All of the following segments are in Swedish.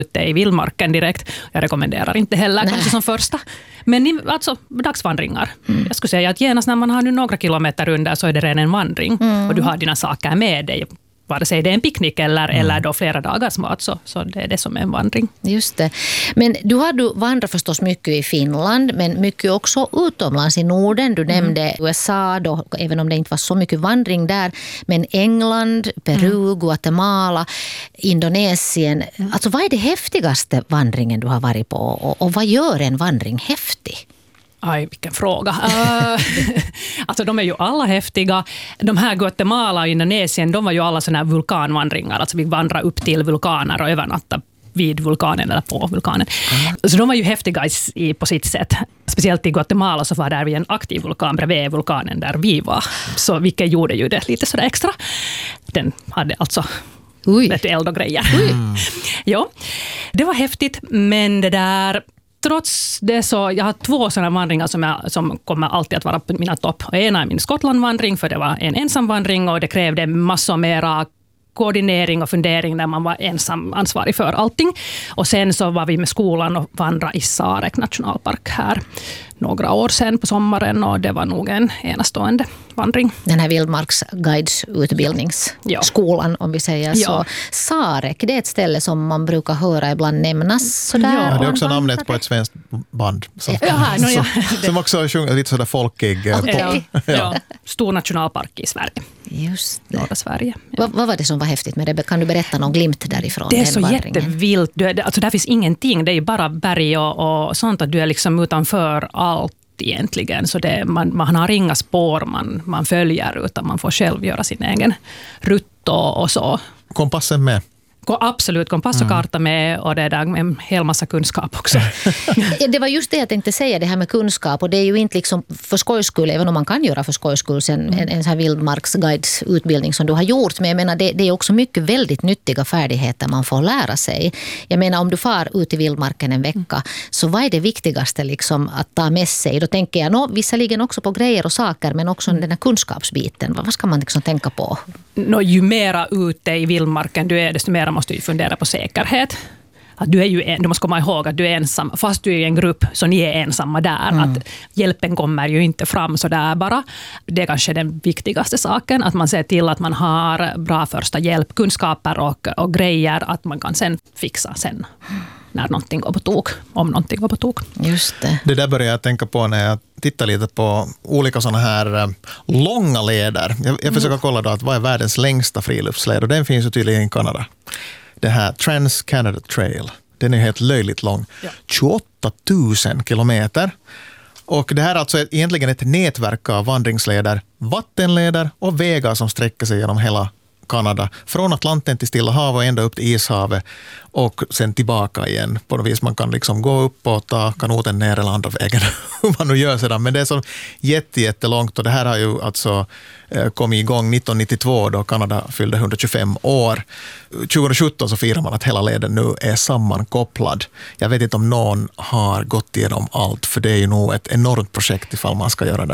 ute i vildmarken direkt. Jag rekommenderar inte heller kanske som första. Men alltså dagsvandringar. Jag skulle säga att genast när man har nu några kilometer under så är det redan en vandring. Och du har dina saker med dig. Vare sig det är en picknick eller då flera dagars mat så det är det som är en vandring. Just det. Men du har vandrat förstås mycket i Finland men mycket också utomlands i Norden. Du nämnde USA då, även om det inte var så mycket vandring där. Men England, Peru, Guatemala, Indonesien. Alltså vad är det häftigaste vandringen du har varit på och vad gör en vandring häftig? Aj, vilken fråga. Alltså de är ju alla häftiga. De här Guatemala och Indonesien, de var ju alla såna här vulkanvandringar. Alltså vi vandrar upp till vulkaner och övernattar vid vulkanen eller på vulkanen. Så de var ju häftiga på sitt sätt. Speciellt i Guatemala så var där vi en aktiv vulkan bredvid vulkanen där vi var. Så vilket gjorde ju det lite sådär extra. Den hade alltså eld och grejer. Ja, det var häftigt, men det där... Trots det så, jag har 2 sådana vandringar som kommer alltid att vara på mina topp. Ena är min Skottlandvandring, för det var en ensamvandring och det krävde massor mera koordinering och fundering när man var ensam ansvarig för allting. Och sen så var vi med skolan och vandrade i Sarek nationalpark här några år sedan på sommaren och det var nog en enastående vandring. Den här vildmarksguidesutbildningsskolan om vi säger så. Sarek, det är ett ställe som man brukar höra ibland nämnas. Sådär. Ja, det är också namnet på ett svenskt band som också sjunger lite sådär folkig. Ja, stor nationalpark i Sverige. Just det. Norra Sverige. Ja. Vad var det som var häftigt med det? Kan du berätta någon glimt därifrån? Det är så jättevilt. Alltså där finns ingenting. Det är bara berg och sånt att du är liksom utanför allt egentligen. Så man har inga spår man följer utan man får själv göra sin egen rutt och så. Kompassen med? Absolut, kompass och karta med och det där med en hel massa kunskap också. Det var just det jag tänkte säga, det här med kunskap. Och det är ju inte liksom för skojskull, även om man kan göra för skojskull en sån här vildmarksguidesutbildning som du har gjort. Men jag menar, det är också mycket väldigt nyttiga färdigheter man får lära sig. Jag menar, om du far ut i vildmarken en vecka, så vad är det viktigaste liksom att ta med sig? Då tänker jag visserligen också på grejer och saker, men också den här kunskapsbiten. Vad ska man liksom tänka på? Ju mera ute i vildmarken du är, desto mer måste du fundera på säkerhet. Att du måste komma ihåg att du är ensam, fast du är i en grupp så ni är ensamma där. Att hjälpen kommer ju inte fram så där bara. Det är kanske den viktigaste saken, att man ser till att man har bra första hjälp, kunskaper och grejer, att man kan sen fixa sen när någonting går på tok, om någonting går på tok. Just det. Det där börjar jag tänka på när jag tittar lite på olika sådana här långa leder. Jag försöker kolla då att vad är världens längsta friluftsled och den finns ju tydligen i Kanada. Det här Trans-Canada Trail. Den är helt löjligt lång. 28 000 kilometer. Och det här är alltså egentligen ett nätverk av vandringsleder, vattenleder och vägar som sträcker sig genom hela Kanada. Från Atlanten till Stilla havet och ända upp till Ishavet och sen tillbaka igen. På något vis man kan liksom gå upp och ta kanoten ner eller andra vägen. Hur man nu gör sedan. Men det är så jättelångt och det här har ju alltså kommit igång 1992 då Kanada fyllde 125 år. 2017 så firar man att hela leden nu är sammankopplad. Jag vet inte om någon har gått igenom allt för det är ju nog ett enormt projekt ifall man ska göra det.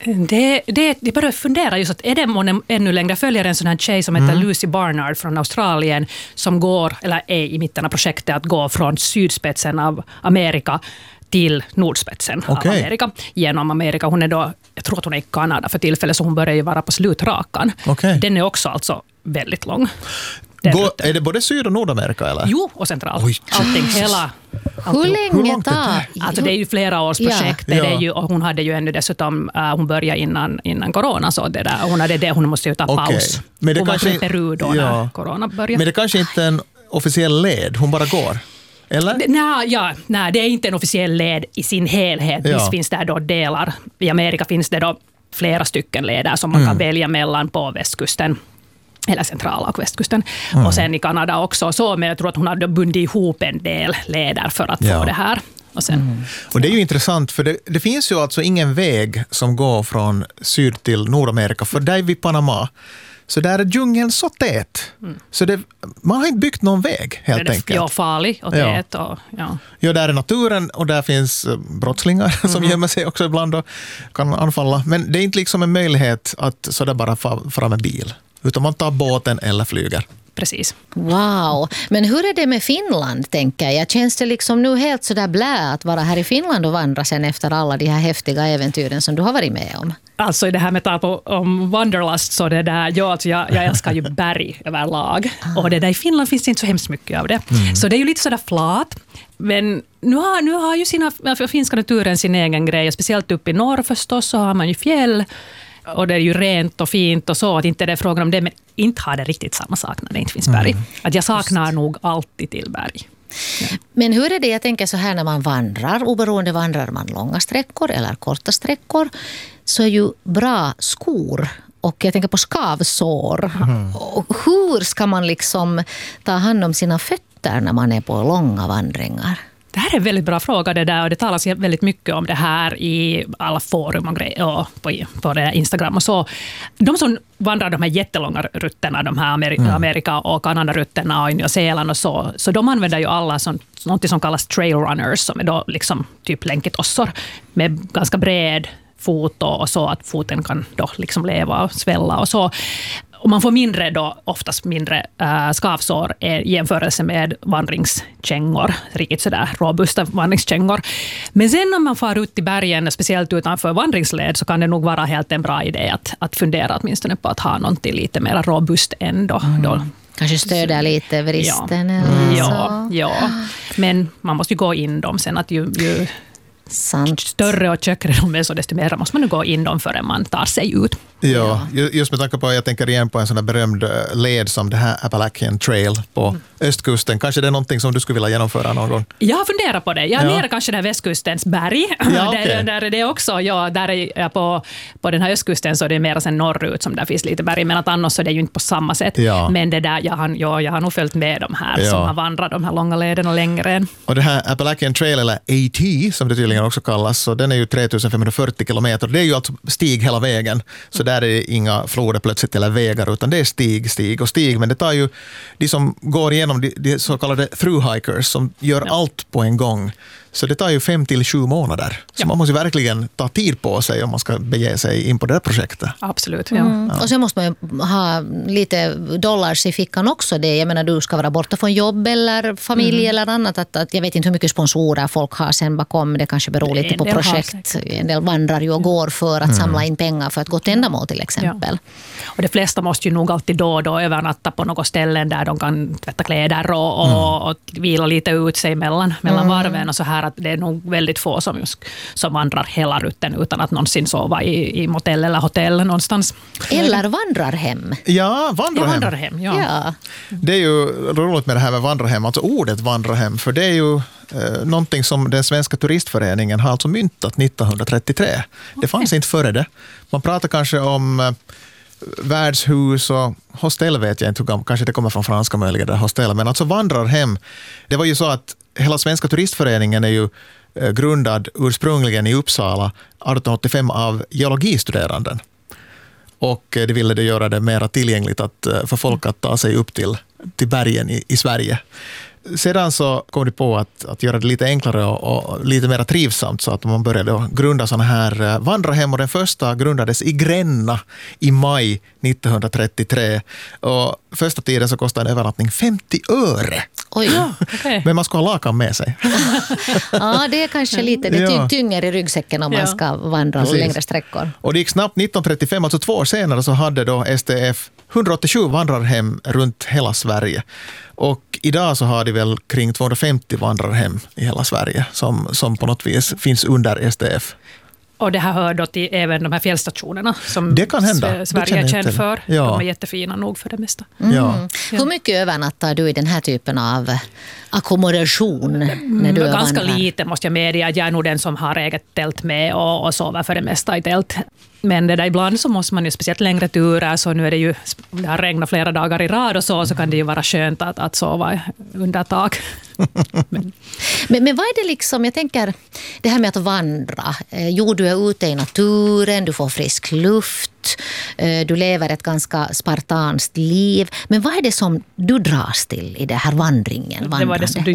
Det börjar fundera just att är det ännu längre. Jag följer en sån här tjej som heter Lucy Barnard från Australien som går, eller är i mitten av projektet att gå från sydspetsen av Amerika till nordspetsen av Amerika, genom Amerika. Hon är då, jag tror att hon är i Kanada för tillfället så hon börjar ju vara på slutrakan. Den är också alltså väldigt lång. Är det både Syd- och Nordamerika eller? Jo, och centralt. Allting, hela. Hur länge tar? Alltså det är ju flera års projekt. Det är ju, och hon hade ju ännu dessutom, hon började innan corona så det där. Hon måste ju ta paus. Men det hon kanske, var i Peru då när corona började. Men det kanske inte är en officiell led, hon bara går. Eller? Nej, det är inte en officiell led i sin helhet. Visst finns det då delar. I Amerika finns det då flera stycken leder som man kan välja mellan på västkusten. Eller centrala och västkusten. Och sen i Kanada också. Så, men jag tror att hon hade bundit ihop en del leder för att få det här. Och, sen, och det är ju intressant för det finns ju alltså ingen väg som går från syd till Nordamerika. För där vid Panama så där är djungeln så tät. Så man har inte byggt någon väg helt enkelt. Ja, farlig och tät. Ja, där är naturen och där finns brottslingar som gömmer sig också ibland och kan anfalla. Men det är inte liksom en möjlighet att så där bara fara med bil. Utan man tar båten eller flyger. precis. Wow. Men hur är det med Finland, tänker jag? Känns det liksom nu helt så där blä att vara här i Finland och vandra sen efter alla de här häftiga äventyren som du har varit med om? Alltså i det här med tal om Wanderlust, så det där, jag älskar ju berg överlag. Och det där i Finland finns det inte så hemskt mycket av det. Så det är ju lite sådär flat. Men nu har ju finska naturen sin egen grej. Och speciellt uppe i norr förstås så har man ju fjäll. Och det är ju rent och fint och så, att inte det är frågan om det, men inte har det riktigt samma sak när det inte finns berg. Att jag saknar nog alltid till berg. Ja. Men hur är det, jag tänker så här, när man vandrar, oberoende vandrar man långa sträckor eller korta sträckor, så är ju bra skor, och jag tänker på skavsår. Och hur ska man liksom ta hand om sina fötter när man är på långa vandringar? Det här är en väldigt bra fråga det där, och det talas väldigt mycket om det här i alla forum och grejer, och på det Instagram och så. De som vandrar de här jättelånga rutterna, de här Amerika- och Kanada-rutterna och Nya Zeeland och så de använder ju alla något som kallas trail runners, som är då liksom typ länketossor med ganska bred fot och så att foten kan då liksom leva och svälla och så. Och man får oftast mindre skavsår i jämförelse med vandringskängor, riktigt sådär robusta vandringskängor. Men sen om man far ut i bergen, speciellt utanför vandringsled, så kan det nog vara helt en bra idé att fundera åtminstone på att ha någonting lite mer robust ändå. Kanske stödja lite vristen. Ja. Men man måste ju gå in dem sen, att ju större och tjockare de är, så desto mer måste man nu gå in dem förrän man tar sig ut. Ja, just med tanke på, jag tänker igen på en sån här berömd led som det här Appalachian Trail på östkusten. Kanske det är någonting som du skulle vilja genomföra någon gång? Jag har funderat på det. Jag är nere kanske där västkustens berg. Ja, okay. Där är det också. Där är på den här östkusten så är det mer sen norrut som där finns lite berg. Men att annars så är det ju inte på samma sätt. Ja. Men det där, jag har nog följt med de här som har vandrat de här långa lederna längre än. Och det här Appalachian Trail, eller AT som det tydligen också kallas, så den är ju 3540 kilometer. Det är ju alltså stig hela vägen. Så där är det inga floder plötsligt eller vägar, utan det är stig. Men det tar ju de som går igenom de så kallade thru-hikers som gör allt på en gång. Så det tar ju 5 till 7 månader. Så man måste verkligen ta tid på sig om man ska bege sig in på det här projektet. Absolut, Och så måste man ju ha lite dollars i fickan också. Jag menar, du ska vara borta från jobb eller familj eller annat. Att jag vet inte hur mycket sponsorer folk har sen bakom. Det kanske beror lite på projekt. En del vandrar ju och går för att samla in pengar för ett gott ändamål till exempel. Ja. Och de flesta måste ju nog alltid då och då övernatta på något ställen där de kan tvätta kläder och vila lite ut sig mellan varven och så här. Att det är nog väldigt få som vandrar hela rutten utan att någonsin sova i motell eller hotell någonstans. Eller vandrarhem. Ja, vandrarhem. Ja. Det är ju roligt med det här med vandrarhem, alltså ordet vandrarhem, för det är ju någonting som den svenska turistföreningen har alltså myntat 1933. Det fanns inte före det. Man pratar kanske om värdshus och hostell, vet jag inte hur gammalt, kanske det kommer från franska möjligen, där hostell, men alltså vandrarhem. Det var ju så att hela svenska turistföreningen är ju grundad ursprungligen i Uppsala 1885 av geologistuderanden. Och det ville det göra det mer tillgängligt för folk att ta sig upp till bergen i Sverige. Sedan så kom det på att göra det lite enklare och lite mer trivsamt, så att man började grunda sådana här vandrarhem, och den första grundades i Gränna i maj 1933. Och första tiden så kostade en övernattning 50 öre. Oj. Ja, okay. Men man ska ha lakan med sig. Ja, det är kanske lite tyngre i ryggsäcken om man ska vandra längre sträckor. Och det gick snabbt 1935, alltså 2 år senare, så hade då STF 187 vandrarhem runt hela Sverige. Och idag så har de väl kring 250 vandrarhem i hela Sverige som på något vis finns under STF. Och det här hör då till även de här fjällstationerna som det kan hända. Sverige är känd för. Ja. De är jättefina nog för det mesta. Ja. Hur mycket övernattar du i den här typen av ackommodation när du ganska vandrar? lite måste jag medge. Jag är nog den som har eget tält med och sover för det mesta i tält. Men det där ibland så måste man ju, speciellt längre turer, så nu är det ju, det har regnat flera dagar i rad och så kan det ju vara skönt att sova under tak. Men vad är det liksom, jag tänker det här med att vandra, du är ute i naturen, du får frisk luft, du lever ett ganska spartanskt liv, men vad är det som du dras till i det här vandringen? Det var det som du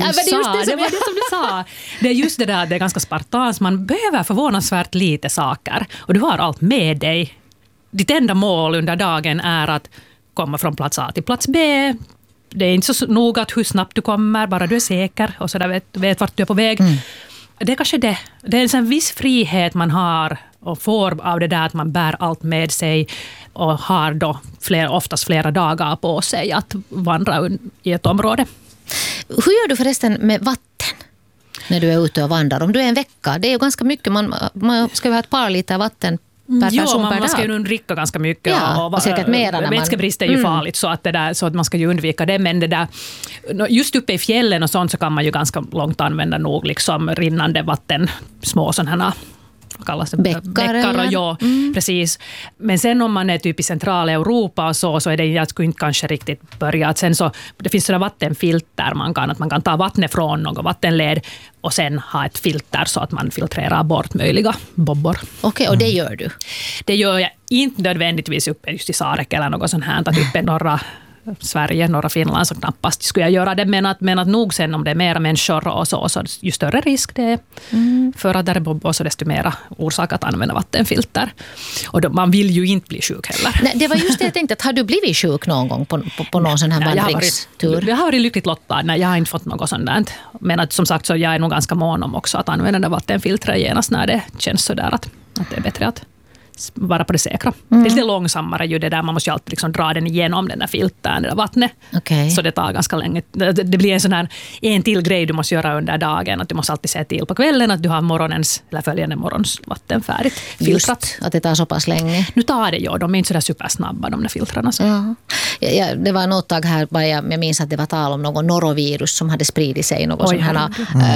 sa. Det är just det där, det är ganska spartanskt, man behöver förvånansvärt lite saker och du har allt med dig. Ditt enda mål under dagen är att komma från plats A till plats B det är inte så noga hur snabbt du kommer, bara du är säker och så där vet vart du är på väg. Det är kanske det. Det är en sån viss frihet man har och får av det där att man bär allt med sig och har då oftast flera dagar på sig att vandra i ett område. Hur gör du förresten med vatten när du är ute och vandrar? Om du är en vecka, det är ju ganska mycket. Man ska ju ha ett par liter vatten per person per dag. Man ska ju dricka ganska mycket. Ja, och säkert mera. Vätskebrist är ju farligt så att man ska ju undvika det. Men det där, just uppe i fjällen och sånt så kan man ju ganska långt använda nog liksom rinnande vatten, små sådana vad kallas det? Bäckar. Ja, precis. Men sen om man är typ i Centraleuropa och så är det, jag skulle inte kanske riktigt börja. Att sen så, det finns sådana vattenfilter man kan ta vattnet från någon vattenled och sen ha ett filter så att man filtrerar bort möjliga bobbor. Okej, och det gör du? Det gör jag inte nödvändigtvis uppe just i Sarek eller något sånt här. Att uppe norra Sverige, norra Finland så knappast skulle jag göra det. Men att nog sen om det är mera människor och så ju större risk det är för att det är bobbor så desto mera orsak att använda vattenfilter. Och då, man vill ju inte bli sjuk heller. Nej, det var just det jag tänkte, att har du blivit sjuk någon gång på någon sån här vandringstur? Jag har varit lyckligt lottad. Nej, jag har inte fått något sånt där. Men att, som sagt så jag är nog ganska mån om också att använda det vattenfiltret genast när det känns så där att det är bättre att vara på det säkra. Det är lite långsammare ju det där. Man måste ju alltid liksom dra den igenom den där filtern, det där vattnet. Okay. Så det tar ganska länge. Det blir en sån här en till grej du måste göra under dagen. Att du måste alltid se till på kvällen att du har morgonens eller följande morgons vatten färdigt. Filtrat. Just att det tar så pass länge. Nu tar det ju. De är inte så där supersnabba de där filtrarna. Ja, det var något tag här, jag minns att det var tal om någon norovirus som hade spridit sig. Någon sån här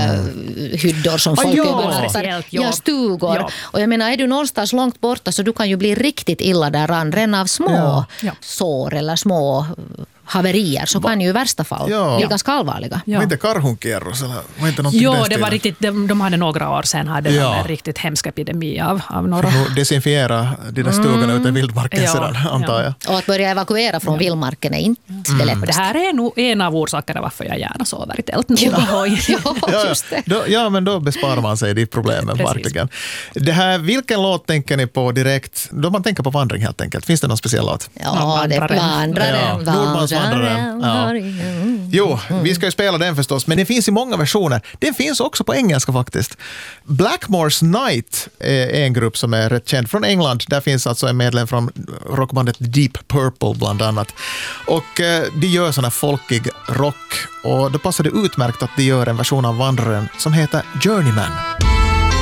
hyddor som folk övernattade. Stugor. Ja. Och jag menar, är du någonstans långt borta så du kan ju bli riktigt illa där redan av små sår eller små haverier så kan ju i värsta fall bli ganska allvarliga. Var inte karhunkierros eller var inte någonting? Jo, det var riktigt, de hade några år sedan hade en riktigt hemsk epidemi av norra. För att desinfiera de där stugorna ute i vildmarken sedan, antar jag. Och att börja evakuera från vildmarken är inte det lättaste. Det här är nog en av orsakerna varför jag gärna sover i tält. Ja, men då besparar man sig de problemen verkligen. Det här, vilken låt tänker ni på direkt? Då man tänker på vandring helt enkelt. Finns det någon speciell låt? Ja, det är Vandraren. Ja. Jo, vi ska ju spela den förstås, men det finns i många versioner. Den finns också på engelska faktiskt. Blackmore's Night är en grupp som är rätt känd från England. Där finns alltså en medlem från rockbandet Deep Purple bland annat. Och de gör sån här folkig rock och då passar det utmärkt att de gör en version av Vandraren som heter Journeyman.